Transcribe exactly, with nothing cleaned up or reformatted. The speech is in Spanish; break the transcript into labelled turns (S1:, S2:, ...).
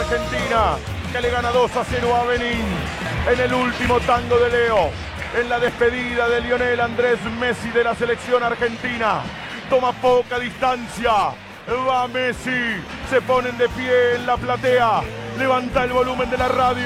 S1: Argentina, que le gana dos a cero a Benín en el último tango de Leo, en la despedida de Lionel Andrés Messi de la selección argentina. Toma poca distancia, va Messi, se ponen de pie en la platea, levanta el volumen de la radio.